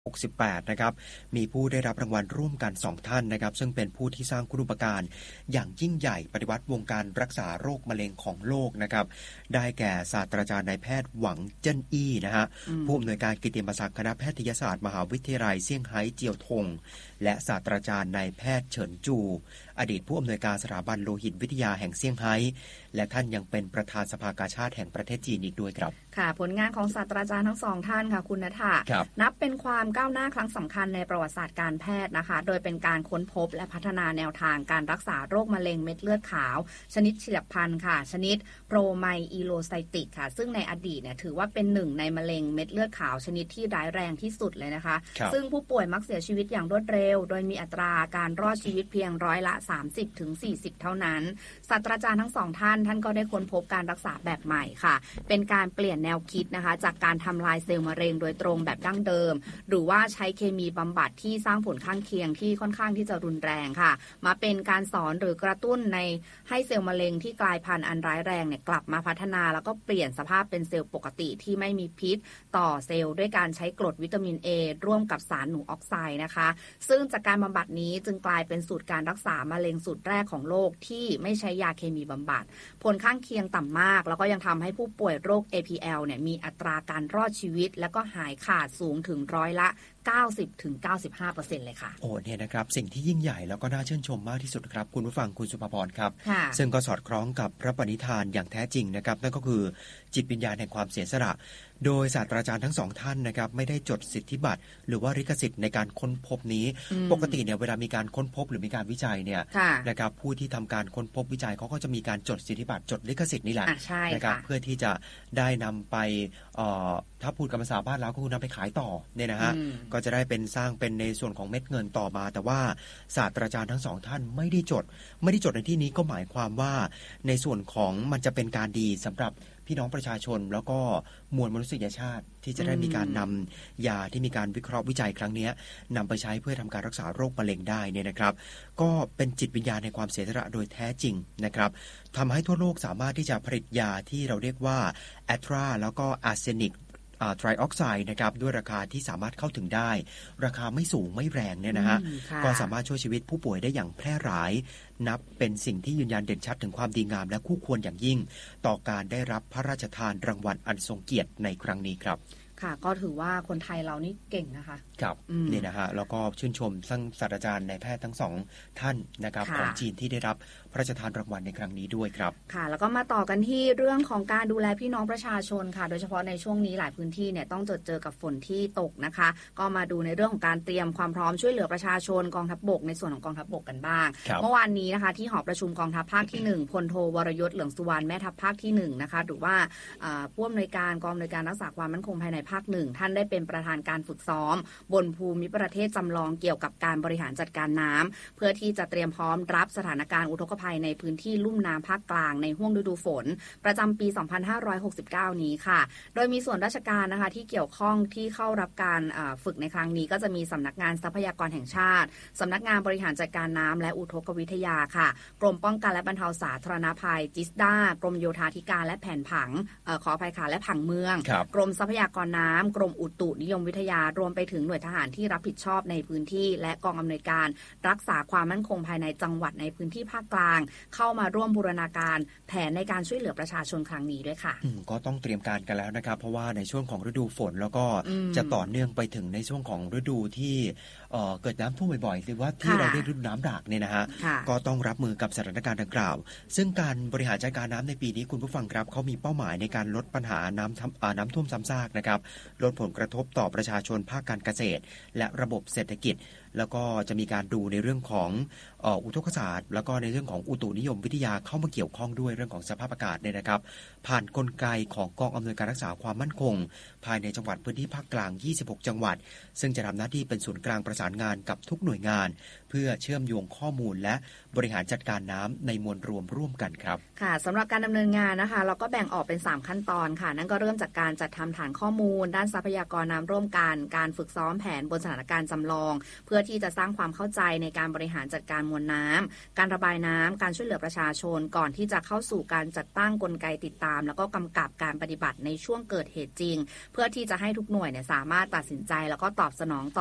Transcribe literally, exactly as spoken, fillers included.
หกสิบแปดนะครับมีผู้ได้รับรางวัลร่วมกันสองท่านนะครับซึ่งเป็นผู้ที่สร้างคุณูปการอย่างยิ่งใหญ่ปฏิวัติวงการรักษาโรคมะเร็งของโลกนะครับได้แก่ศาสตราจารย์นายแพทย์หวังเจิ้นอี้นะฮะผู้อำนวยการกิตติมศักดิ์คณะแพทยศาสตร์มหาวิทยาลัยเซี่ยงไฮ้เจียวทงและศาสตราจารย์นายแพทย์เฉินจูอดีตผู้อำนวยการสถาบันโลหิตวิทยาแห่งเซี่ยงไฮ้และท่านยังเป็นประธานสภากาชาดแห่งประเทศจีนอีกด้วยครับค่ะผลงานของศาสตราจารย์ทั้งสองท่านค่ะคุณณฐานับเป็นความก้าวหน้าครั้งสำคัญในประวัติศาสตร์การแพทย์นะคะโดยเป็นการค้นพบและพัฒนาแนวทางการรักษาโรคมะเร็งเม็ดเลือดขาวชนิดเฉียบพลันค่ะชนิดโปรไมอิโลไซติกค่ะซึ่งในอดีตเนี่ยถือว่าเป็นหนึ่งในมะเร็งเม็ดเลือดขาวชนิดที่ร้ายแรงที่สุดเลยนะคะซึ่งผู้ป่วยมักเสียชีวิตอย่างรวดเร็วโดยมีอัตราการรอดชีวิตเพียงร้อยละ สามสิบถึงสี่สิบ เท่านั้นศาสตราจารย์ทั้งสองท่านท่านก็ได้ค้นพบการรักษาแบบใหม่ค่ะเป็นการเปลี่ยนแนวคิดนะคะจากการทำลายเซลล์มะเร็งโดยตรงแบบดั้งเดิมหรือว่าใช้เคมีบำบัดที่สร้างผลข้างเคียงที่ค่อนข้างที่จะรุนแรงค่ะมาเป็นการสอนหรือกระตุ้นในให้เซลล์มะเร็งที่กลายพันธุ์อันร้ายแรงเนี่ยกลับมาพัฒนาแล้วก็เปลี่ยนสภาพเป็นเซลล์ปกติที่ไม่มีพิษต่อเซลล์ด้วยการใช้กรดวิตามิน A ร่วมกับสารหนูออกไซด์นะคะซึ่งจากการบำบัดนี้จึงกลายเป็นสูตรการรักษามะเร็งสูตรแรกของโลกที่ไม่ใช้ยาเคมีบำบัดผลข้างเคียงต่ำมากแล้วก็ยังทำให้ผู้ป่วยโรค เอ พี แอล เนี่ยมีอัตราการรอดชีวิตแล้วก็หายขาดสูงถึงร้อยละเก้าสิบถึงเก้าสิบห้าเปอร์เซ็นต์ เลยค่ะโอ้เนี่ยนะครับสิ่งที่ยิ่งใหญ่แล้วก็น่าชื่นชมมากที่สุดครับคุณผู้ฟังคุณสุภพรครับซึ่งก็สอดคล้องกับพระปณิธานอย่างแท้จริงนะครับนั่นก็คือจิตวิญญาณแห่งความเสียสละโดยศาสตราจารย์ทั้งสองท่านนะครับไม่ได้จดสิทธิบัตรหรือว่าลิขสิทธิ์ในการค้นพบนี้ปกติเนี่ยเวลามีการค้นพบหรือมีการวิจัยเนี่ยนะครับผู้ที่ทำการค้นพบวิจัยเขาก็จะมีการจดสิทธิบัตรจดลิขสิทธิ์นี่แหละนะครับเพื่อที่จะได้นำไปถ้าพูดกับภาษาบ้านเราก็คือนำไปขายต่อเนี่ยนะฮะก็จะได้เป็นสร้างเป็นในส่วนของเม็ดเงินต่อมาแต่ว่าศาสตราจารย์ทั้งสองท่านไม่ได้จดไม่ได้จดในที่นี้ก็หมายความว่าในส่วนของมันจะเป็นการดีสำหรับพี่น้องประชาชนแล้วก็มวลมนุษยชาติที่จะได้มีการนำยาที่มีการวิเคราะห์วิจัยครั้งนี้นำไปใช้เพื่อทำการรักษาโรคมะเร็งได้เนี่ยนะครับก็เป็นจิตวิญญาณในความเสียสละโดยแท้จริงนะครับทำให้ทั่วโลกสามารถที่จะผลิตยาที่เราเรียกว่าแอตราแล้วก็อาร์เซนิกไทรออกไซด์นะครับด้วยราคาที่สามารถเข้าถึงได้ราคาไม่สูงไม่แรงเนี่ยนะฮะก็สามารถช่วยชีวิตผู้ป่วยได้อย่างแพร่หลายนับเป็นสิ่งที่ยืนยันเด่นชัดถึงความดีงามและคู่ควรอย่างยิ่งต่อการได้รับพระราชทานรางวัลอันทรงเกียรติในครั้งนี้ครับค่ะก็ถือว่าคนไทยเรานี่เก่งนะคะครับนี่นะฮะแล้วก็ชื่นชมทั้งศาสตราจารย์นายแพทย์ทั้งสองท่านนะครับของจีนที่ได้รับพระราชทานรางวัลในครั้งนี้ด้วยครับค่ะแล้วก็มาต่อกันที่เรื่องของการดูแลพี่น้องประชาชนค่ะโดยเฉพาะในช่วงนี้หลายพื้นที่เนี่ยต้องเจอเจอกับฝนที่ตกนะคะก็มาดูในเรื่องของการเตรียมความพร้อมช่วยเหลือประชาชนกองทัพบกในส่วนของกองทัพบกกันบ้างเมื่อวานนี้นะคะที่หอประชุมกองทัพภาคที่หนึ่งพลโทวรยศเหลืองสุวรรณแม่ทัพภาคที่หนึ่งนะคะหรือว่าผู้อำนวยการกองอำนวยการรักษาความมั่นคงภายในภาคหนึ่งท่านได้เป็นประธานการฝึกซ้อมบนภูมิประเทศจำลองเกี่ยวกับการบริหารจัดการน้ำเพื่อที่จะเตรียมพร้อมรับสถานการณ์อุทกภัยในพื้นที่ลุ่มน้ำภาคกลางในห้วงฤดูฝนประจำปี สองพันห้าร้อยหกสิบเก้า นี้ค่ะโดยมีส่วนราชการนะคะที่เกี่ยวข้องที่เข้ารับการฝึกในครั้งนี้ก็จะมีสำนักงานทรัพยากรแห่งชาติสำนักงานบริหารจัดการน้ำและอุทกวิทยาค่ะกรมป้องกันและบรรเทาสาธารณภัยจิสดากรมโยธาธิการและแผนผังขออภัยค่ะและผังเมืองกรมทรัพยากรน้ำกรมอุตุนิยมวิทยารวมไปถึงหน่วยทหารที่รับผิดชอบในพื้นที่และกองอำนวยการรักษาความมั่นคงภายในจังหวัดในพื้นที่ภาคกลางเข้ามาร่วมบูรณาการแผนในการช่วยเหลือประชาชนครั้งนี้ด้วยค่ะก็ต้องเตรียมการกันแล้วนะครับเพราะว่าในช่วงของฤดูฝนแล้วก็จะต่อเนื่องไปถึงในช่วงของฤดูที่เอ่อเกิดน้ำท่วมบ่อยๆหรือว่าที่เราเรียกฤดูน้ำหลากเนี่ยนะฮะก็ต้องรับมือกับสถานการณ์ดังกล่าวซึ่งการบริหารจัดการน้ำในปีนี้คุณผู้ฟังครับเขามีเป้าหมายในการลดปัญหาน้ำน้ำท่วมซ้ำซากนะครับลดผลกระทบต่อประชาชนภาคการเกษตรและระบบเศรษฐกิจแล้วก็จะมีการดูในเรื่องของอุทกศาสตร์แล้วก็ในเรื่องของอุตุนิยมวิทยาเข้ามาเกี่ยวข้องด้วยเรื่องของสภาพอากาศเนี่ยนะครับผ่านกลไกของกองอำนวยการรักษาความมั่นคงภายในจังหวัดพื้นที่ภาคกลางยี่สิบหกจังหวัดซึ่งจะทำหน้าที่เป็นศูนย์กลางประสานงานกับทุกหน่วยงานเพื่อเชื่อมโยงข้อมูลและบริหารจัดการน้ำในมวลรวมร่วมกันครับค่ะสำหรับการดำเนินงานนะคะเราก็แบ่งออกเป็นสามขั้นตอนค่ะนั่นก็เริ่มจากการจัดทำฐานข้อมูลด้านทรัพยากรน้ำร่วมกันการฝึกซ้อมแผนบนสถานการณ์จำลองเพื่ออที่จะสร้างความเข้าใจในการบริหารจัดการมวลน้ำการระบายน้ำการช่วยเหลือประชาชนก่อนที่จะเข้าสู่การจัดตั้งกลไกติดตามแล้วก็กำกับการปฏิบัติในช่วงเกิดเหตุจริงเพื่อที่จะให้ทุกหน่วยเนี่ยสามารถตัดสินใจแล้วก็ตอบสนองต่อ